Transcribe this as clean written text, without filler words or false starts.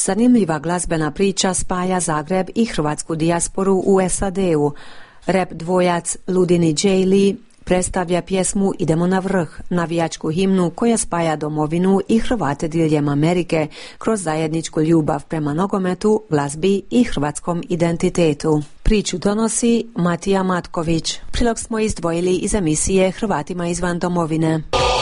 Zanimljiva glazbena priča spaja Zagreb i hrvatsku dijasporu u SAD-u. Rap dvojac Ludini J. Lee predstavlja pjesmu Idemo na vrh, navijačku himnu koja spaja domovinu i Hrvate diljem Amerike kroz zajedničku ljubav prema nogometu, glazbi i hrvatskom identitetu. Priču donosi Matija Matković. Prilog smo izdvojili iz emisije Hrvatima izvan domovine.